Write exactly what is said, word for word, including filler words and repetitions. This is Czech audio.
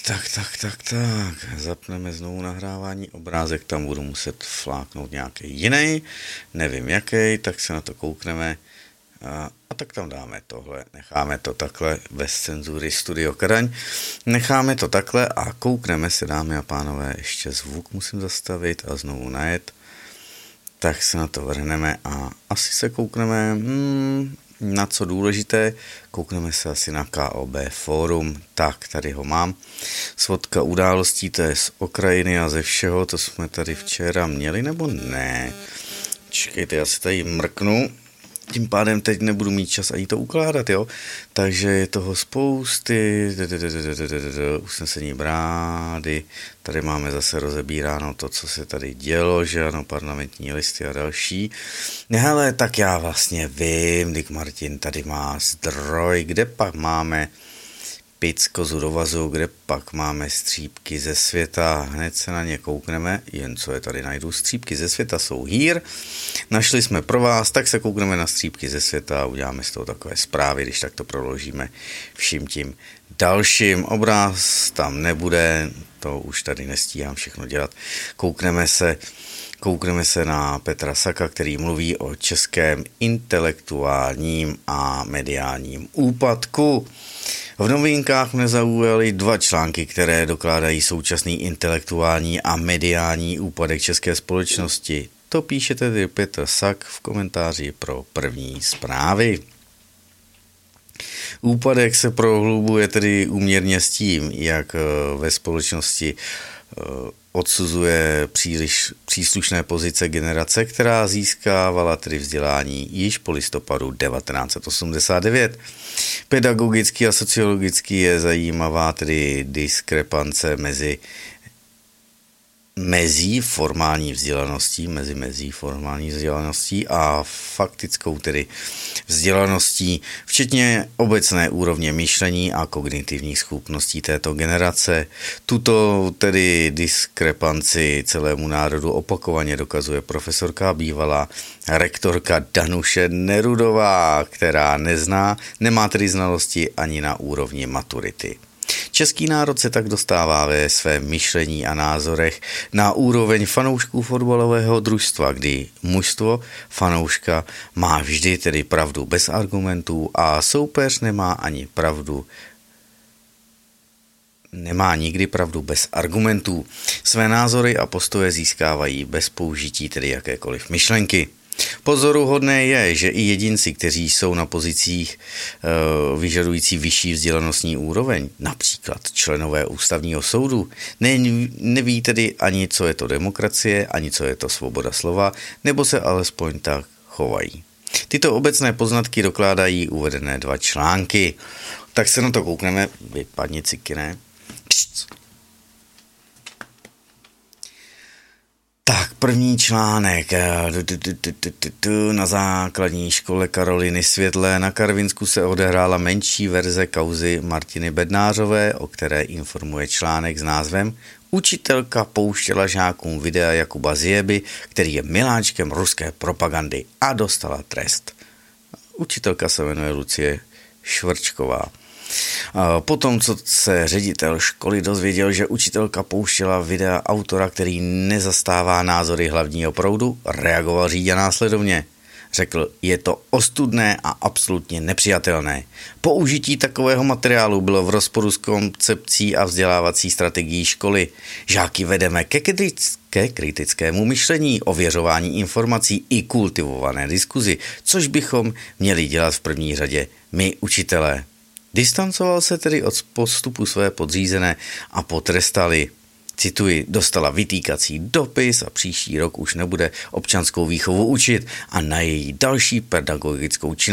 tak, tak, tak, tak. Zapneme znovu nahrávání. Obrázek tam budu muset fláknout nějaký jiný. Nevím jaký, tak se na to koukneme. A, a tak tam dáme tohle. Necháme to takhle bez cenzury Studio Kadaň. Necháme to takhle a koukneme se, dámy a pánové. Ještě zvuk musím zastavit a znovu najet. Tak se na to vrhneme a asi se koukneme hmm, na co důležité. Koukneme se asi na K O B Fórum. Tak, tady ho mám. Svodka událostí, to je z Ukrajiny a ze všeho, to jsme tady včera měli, nebo ne? Čekejte, já si tady mrknu. Tím pádem teď nebudu mít čas ani to ukládat, jo? Takže je toho spousty, usnesení brády, tady máme zase rozebíráno to, co se tady dělo, že ano, parlamentní listy a další. Hele, tak já vlastně vím, Dick Martin tady má zdroj, kde pak máme Pic kozu do vazu, kde pak máme střípky ze světa, hned se na ně koukneme, jen co je tady najdu, střípky ze světa jsou here, našli jsme pro vás, tak se koukneme na střípky ze světa a uděláme z toho takové zprávy, když tak to proložíme vším tím dalším. Obraz tam nebude, to už tady nestíhám všechno dělat, koukneme se Koukneme se na Petra Saka, který mluví o českém intelektuálním a mediálním úpadku. V novinkách mě zaujaly dva články, které dokládají současný intelektuální a mediální úpadek české společnosti. To píše tedy Petr Sak v komentáři pro První zprávy. Úpadek se prohlubuje tedy úměrně s tím, jak ve společnosti odsuzuje příliš příslušné pozice generace, která získávala tedy vzdělání již po listopadu devatenáct set osmdesát devět. Pedagogicky a sociologicky je zajímavá tedy diskrepance mezi mezí formální vzdělaností, mezi mezí formální vzdělaností a faktickou tedy vzdělaností, včetně obecné úrovně myšlení a kognitivních schopností této generace. Tuto tedy diskrepanci celému národu opakovaně dokazuje profesorka bývalá rektorka Danuše Nerudová, která nezná, nemá tedy znalosti ani na úrovni maturity. Český národ se tak dostává ve svém myšlení a názorech na úroveň fanoušků fotbalového družstva, kdy mužstvo fanouška má vždy tedy pravdu bez argumentů a soupeř nemá ani pravdu nemá nikdy pravdu bez argumentů. Své názory a postoje získávají bez použití tedy jakékoliv myšlenky. Pozoruhodné je, že i jedinci, kteří jsou na pozicích e, vyžadující vyšší vzdělanostní úroveň, například členové ústavního soudu, ne, neví tedy ani, co je to demokracie, ani co je to svoboda slova, nebo se alespoň tak chovají. Tyto obecné poznatky dokládají uvedené dva články. Tak se na to koukneme, vypadni ciky, ne? Tak, první článek. Na základní škole Karoliny Světlé na Karvinsku se odehrála menší verze kauzy Martiny Bednářové, o které informuje článek s názvem Učitelka pouštěla žákům videa Jakuba Zieby, který je miláčkem ruské propagandy a dostala trest. Učitelka se jmenuje Lucie Švrčková. Potom, co se ředitel školy dozvěděl, že učitelka pouštěla videa autora, který nezastává názory hlavního proudu, reagoval řídě následovně. Řekl, je to ostudné a absolutně nepřijatelné. Použití takového materiálu bylo v rozporu s koncepcí a vzdělávací strategií školy. Žáky vedeme ke, kritick- ke kritickému myšlení, ověřování informací i kultivované diskuzi, což bychom měli dělat v první řadě my, učitelé. Distancoval se tedy od postupu své podřízené a potrestali. Cituji, dostala vytýkací dopis a příští rok už nebude občanskou výchovu učit a na její další pedagogickou činnost